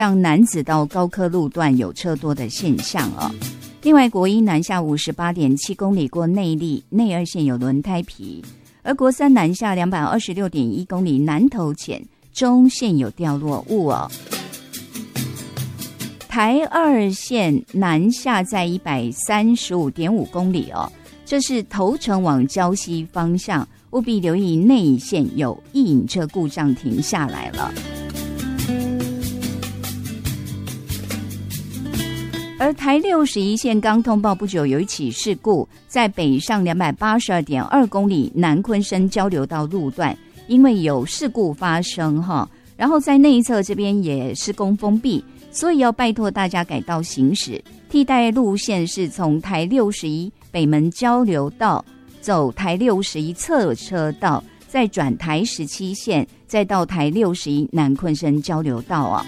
让南子到高科路段有车多的现象哦。另外，国一南下 58.7 公里过内坜，内二线有轮胎皮；而国三南下 226.1 公里南投前，中线有掉落物哦。台二线南下在 135.5 公里哦，这是头城往礁溪方向，务必留意内线有一引车故障停下来了。而台61线刚通报不久有一起事故，在北上 282.2 公里南昆生交流道路段，因为有事故发生然后在内侧这边也施工封闭，所以要拜托大家改道行驶，替代路线是从台61北门交流道走台61侧车道，再转台17线，再到台61南昆生交流道啊。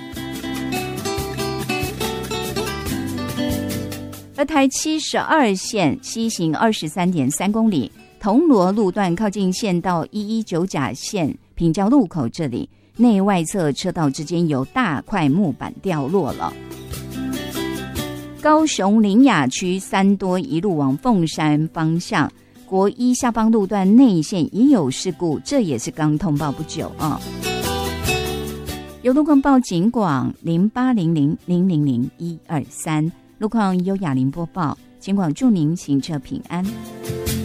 而台72线西行 23.3 公里，铜锣路段靠近县道119甲线平交路口这里，内外侧车道之间有大块木板掉落了。高雄苓雅区三多一路往凤山方向，国一下方路段内线也有事故，这也是刚通报不久啊。有路况报警广0800000123，路况优雅林播报，警广祝您行车平安。